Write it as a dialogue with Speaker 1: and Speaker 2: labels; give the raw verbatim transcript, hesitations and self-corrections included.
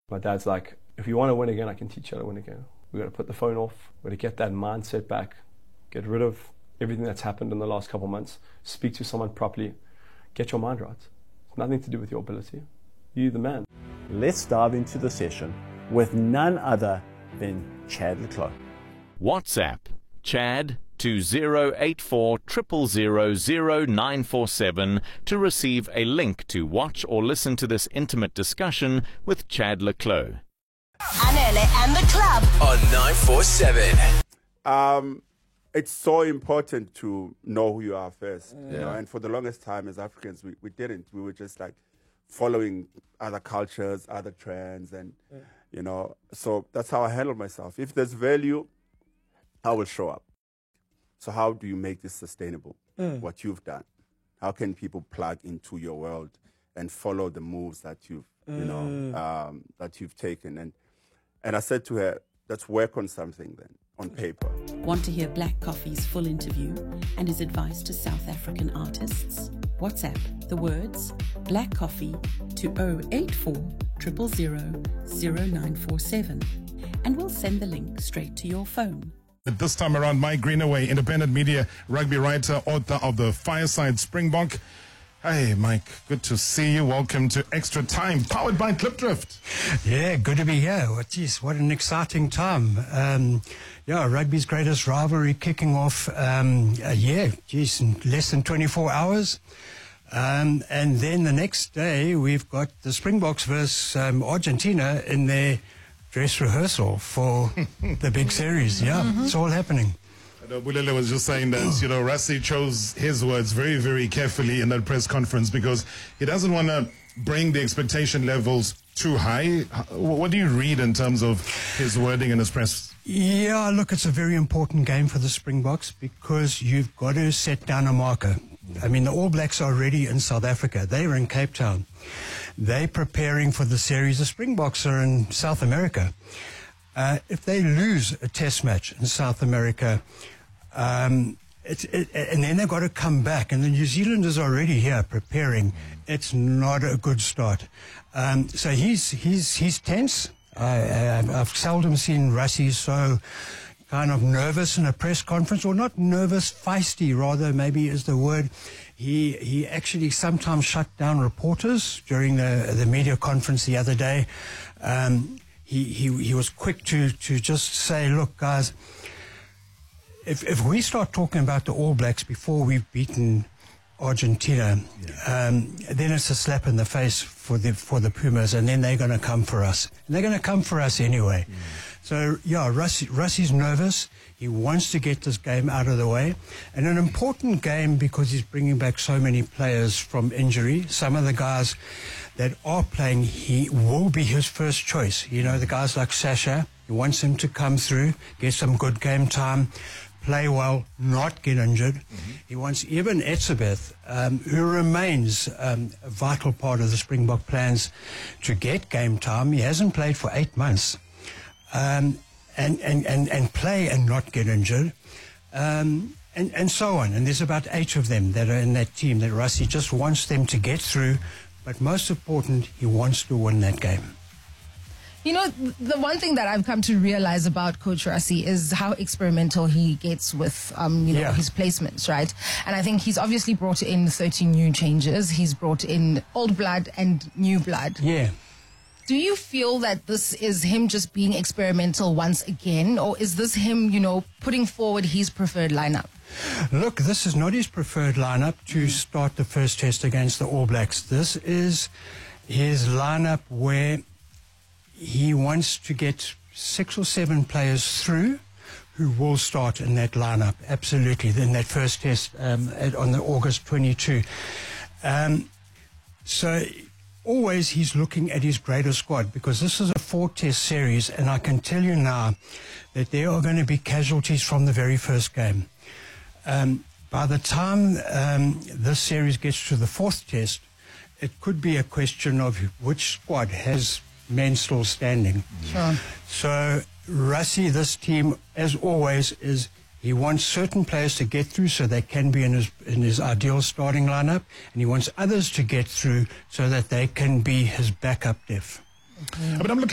Speaker 1: My dad's like, if you want to win again, I can teach you how to win again. We've got to put the phone off. We've got to get that mindset back, get rid of everything that's happened in the last couple of months, speak to someone properly, get your mind right. It's nothing to do with your ability. You're the man.
Speaker 2: Let's dive into the session with none other than Chad le Clos.
Speaker 3: WhatsApp Chad to zero eight four zero zero zero zero nine four seven to receive a link to watch or listen to this intimate discussion with Chad le Clos.
Speaker 4: Anele and the club
Speaker 5: on nine four seven.
Speaker 6: Um, it's so important to know who you are first. Yeah. You know, and for the longest time as Africans, we, we didn't. We were just like following other cultures, other trends, and, yeah. you know, so that's how I handle myself. If there's value, I will show up. So how do you make this sustainable, mm. what you've done? How can people plug into your world and follow the moves that you've, mm. you know, um, that you've taken? And and I said to her, let's work on something then, on paper.
Speaker 7: Want to hear Black Coffee's full interview and his advice to South African artists? WhatsApp the words Black Coffee to zero eight four zero zero zero zero nine four seven and we'll send the link straight to your phone.
Speaker 8: This time around, Mike Greenaway, independent media, rugby writer, author of the Fireside Springbok. Hey, Mike, good to see you. Welcome to Extra Time, powered by Klipdrift.
Speaker 9: Yeah, good to be here. What, geez, what an exciting time. Um, yeah, rugby's greatest rivalry kicking off, um, uh, yeah, geez, in less than twenty-four hours. Um, and then the next day, we've got the Springboks versus um, Argentina in their dress rehearsal for the big series. Yeah, mm-hmm. It's all happening.
Speaker 8: I know Bulele was just saying that, you know, Rassie chose his words very, very carefully in that press conference because he doesn't want to bring the expectation levels too high. What do you read in terms of his wording in his press?
Speaker 9: Yeah, look, it's a very important game for the Springboks because you've got to set down a marker. I mean, the All Blacks are already in South Africa. They were in Cape Town. They're preparing for the series. The Springboks are in South America. Uh, if they lose a test match in South America, um, it's, it, and then they've got to come back, and the New Zealanders are already here preparing, it's not a good start. Um, so he's he's he's tense. I, I've, I've seldom seen Rassie so kind of nervous in a press conference, or not nervous, feisty, rather, maybe is the word. He he actually sometimes shut down reporters during the the media conference the other day. Um, he, he he was quick to to just say, look, guys, if if we start talking about the All Blacks before we've beaten Argentina, yeah. um, then it's a slap in the face for the for the Pumas, and then they're going to come for us. And they're going to come for us anyway. Yeah. So, yeah, Rassie, Rassie's nervous. He wants to get this game out of the way. And an important game because he's bringing back so many players from injury. Some of the guys that are playing, he will be his first choice. You know, the guys like Sasha, he wants him to come through, get some good game time, play well, not get injured. Mm-hmm. He wants Eben Etzebeth, um, who remains um, a vital part of the Springbok plans, to get game time. He hasn't played for eight months. Um, and, and, and, and play and not get injured, um, and, and so on. And there's about eight of them that are in that team that Rassie just wants them to get through, but most important, he wants to win that game.
Speaker 10: You know, the one thing that I've come to realize about Coach Rassie is how experimental he gets with, um, you know, yeah. his placements, right? And I think he's obviously brought in thirteen new changes. He's brought in old blood and new blood.
Speaker 9: Yeah.
Speaker 10: Do you feel that this is him just being experimental once again, or is this him, you know, putting forward his preferred lineup?
Speaker 9: Look, this is not his preferred lineup to start the first test against the All Blacks. This is his lineup where he wants to get six or seven players through who will start in that lineup, absolutely, in that first test um, at, on the August twenty-second. Um, so... Always he's looking at his greater squad because this is a four-test series, and I can tell you now that there are going to be casualties from the very first game. Um, by the time um, this series gets to the fourth test, it could be a question of which squad has men still standing.
Speaker 10: Sure.
Speaker 9: So Rassie, this team, as always, is he wants certain players to get through so they can be in his in his ideal starting lineup, and he wants others to get through so that they can be his backup depth.
Speaker 8: Okay. But I'm looking